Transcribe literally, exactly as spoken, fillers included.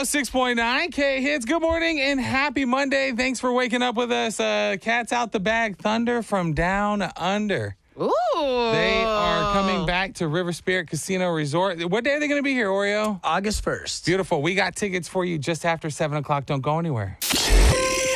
oh six point nine K-Hits. Good morning and happy Monday. Thanks for waking up with us. Uh, Cats Out the Bag, Thunder from Down Under. Ooh. They are coming back to River Spirit Casino Resort. What day are they going to be here, Oreo? August first. Beautiful. We got tickets for you just after seven o'clock. Don't go anywhere.